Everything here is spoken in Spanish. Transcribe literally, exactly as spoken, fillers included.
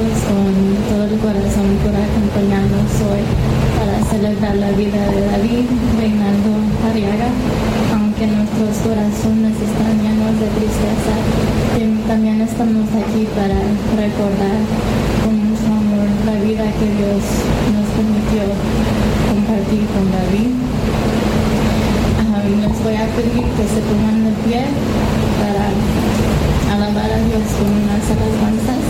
con todo el corazón por acompañarnos hoy para celebrar la vida de David Reinaldo Arriaga. Aunque nuestros corazones están llenos de tristeza, también estamos aquí para recordar con mucho amor la vida que Dios nos permitió compartir con David. Uh, les voy a pedir que se pongan de pie para alabar a Dios con unas alabanzas.